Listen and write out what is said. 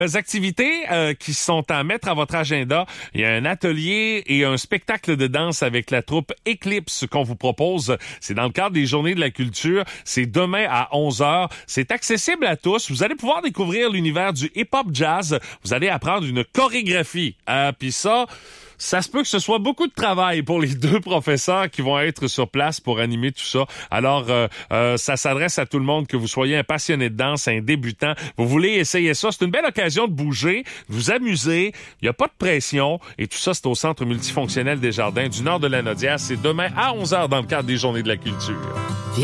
Les activités qui sont à mettre à votre agenda, il y a un atelier et un spectacle de danse avec la troupe Eclipse qu'on vous propose. C'est dans le cadre des Journées de la culture. C'est demain à 11h. C'est accessible à tous. Vous allez pouvoir découvrir l'univers du hip-hop jazz. Vous allez apprendre une chorégraphie. Puis ça se peut que ce soit beaucoup de travail pour les deux professeurs qui vont être sur place pour animer tout ça. Alors, ça s'adresse à tout le monde, que vous soyez un passionné de danse, un débutant. Vous voulez essayer ça. C'est une belle occasion de bouger, de vous amuser. Il n'y a pas de pression. Et tout ça, c'est au Centre multifonctionnel des Jardins du Nord de la Naudière. C'est demain à 11h dans le cadre des Journées de la culture.